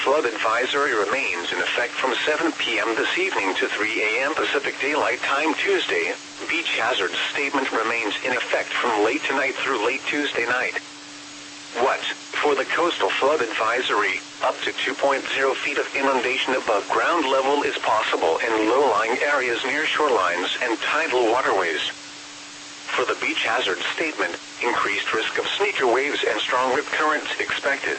Flood advisory remains in effect from 7 p.m. this evening to 3 a.m. Pacific Daylight Time Tuesday. Beach hazard statement remains in effect from late tonight through late Tuesday night. What? For the coastal flood advisory, up to 2.0 feet of inundation above ground level is possible in low-lying areas near shorelines and tidal waterways. For the beach hazard statement, increased risk of sneaker waves and strong rip currents expected.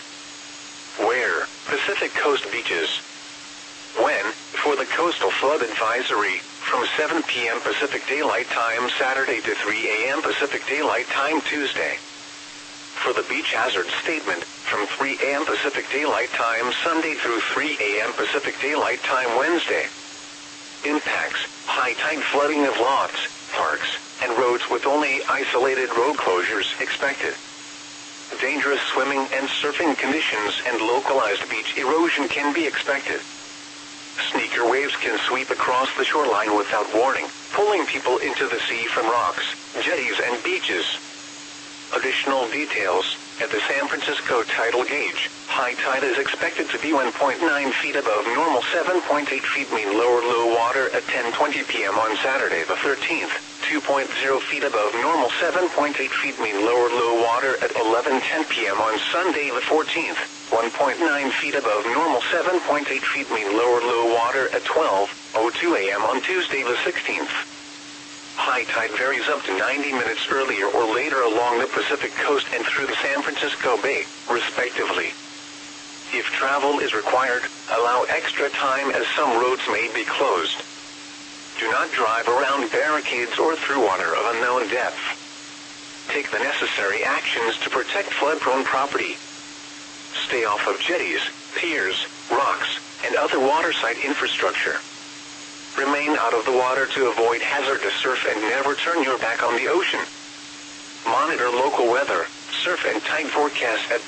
Where? Pacific Coast beaches. When? For the coastal flood advisory, from 7 p.m. Pacific Daylight Time Saturday to 3 a.m. Pacific Daylight Time Tuesday. For the beach hazard statement, from 3 a.m. Pacific Daylight Time Sunday through 3 a.m. Pacific Daylight Time Wednesday. Impacts: high tide, flooding of lots, parks, and roads with only isolated road closures expected. Dangerous swimming and surfing conditions and localized beach erosion can be expected. Sneaker waves can sweep across the shoreline without warning, pulling people into the sea from rocks, jetties, and beaches. Additional details: at the San Francisco tidal gauge, high tide is expected to be 1.9 feet above normal, 7.8 feet mean lower low water at 10:20 p.m. on Saturday the 13th, 2.0 feet above normal, 7.8 feet mean lower low water at 11:10 p.m. on Sunday the 14th, 1.9 feet above normal, 7.8 feet mean lower low water at 12:02 a.m. on Tuesday the 16th. High tide varies up to 90 minutes earlier or later along the Pacific Coast and through the San Francisco Bay, respectively. If travel is required, allow extra time as some roads may be closed. Do not drive around barricades or through water of unknown depth. Take the necessary actions to protect flood-prone property. Stay off of jetties, piers, rocks, and other waterside infrastructure. Remain out of the water to avoid hazardous surf and never turn your back on the ocean. Monitor local weather, surf and tide forecasts at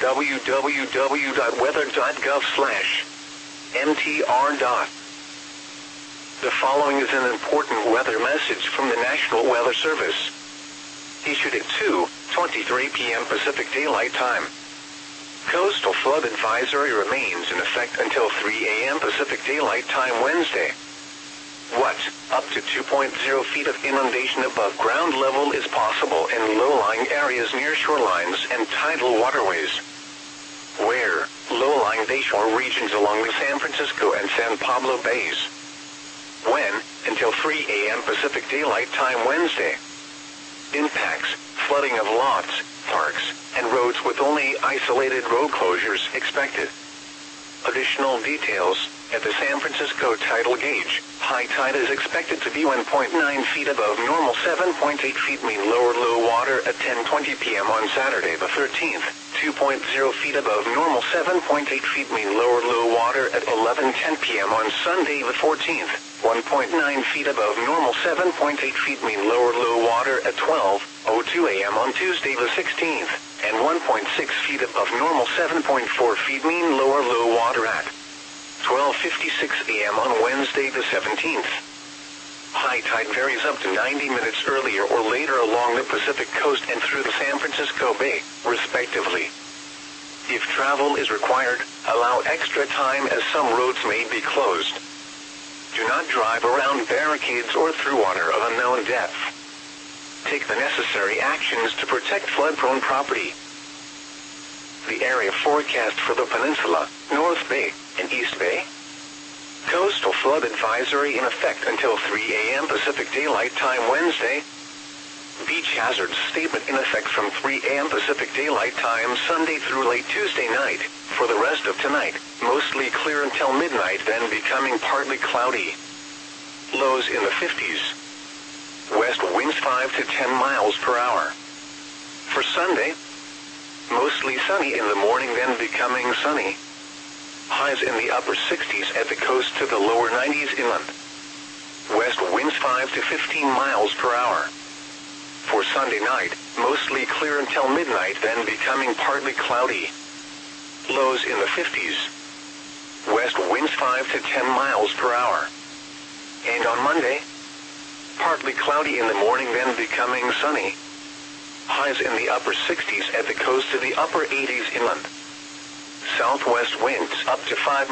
www.weather.gov/mtr. The following is an important weather message from the National Weather Service. Issued at 2:23 p.m. Pacific Daylight Time. Coastal flood advisory remains in effect until 3 a.m. Pacific Daylight Time Wednesday. What? Up to 2.0 feet of inundation above ground level is possible in low-lying areas near shorelines and tidal waterways. Where? Low-lying bayshore regions along the San Francisco and San Pablo Bays. When? Until 3 a.m. Pacific Daylight Time Wednesday. Impacts: flooding of lots, parks, and roads with only isolated road closures expected. Additional details: at the San Francisco tidal gauge, high tide is expected to be 1.9 feet above normal, 7.8 feet mean lower low water at 10:20 p.m. on Saturday the 13th, 2.0 feet above normal, 7.8 feet mean lower low water at 11:10 p.m. on Sunday the 14th, 1.9 feet above normal, 7.8 feet mean lower low water at 12:02 a.m. on Tuesday the 16th, and 1.6 feet above normal, 7.4 feet mean lower low water at 12:56 a.m. on Wednesday the 17th. High tide varies up to 90 minutes earlier or later along the Pacific Coast and through the San Francisco Bay, respectively. If travel is required, allow extra time as some roads may be closed. Do not drive around barricades or through water of unknown depth. Take the necessary actions to protect flood-prone property. The area forecast for the peninsula, North Bay, and East Bay. Coastal flood advisory in effect until 3 a.m. Pacific Daylight Time Wednesday. Beach hazard statement in effect from 3 a.m. Pacific Daylight Time Sunday through late Tuesday night. For the rest of tonight, mostly clear until midnight, then becoming partly cloudy. Lows in the 50s. West winds 5 to 10 miles per hour. For Sunday, mostly sunny in the morning, then becoming sunny. Highs in the upper 60s at the coast to the lower 90s inland. West winds 5 to 15 miles per hour. For Sunday night, mostly clear until midnight, then becoming partly cloudy. Lows in the 50s. West winds 5 to 10 miles per hour. And on Monday, partly cloudy in the morning, then becoming sunny. Highs in the upper 60s at the coast to the upper 80s inland. Southwest winds up to 5